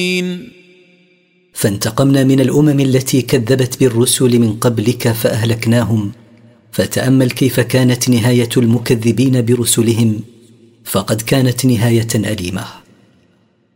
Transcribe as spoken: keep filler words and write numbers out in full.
فانتقمنا من الأمم التي كذبت بالرسل من قبلك فأهلكناهم. فتأمل كيف كانت نهاية المكذبين برسلهم، فقد كانت نهاية أليمة.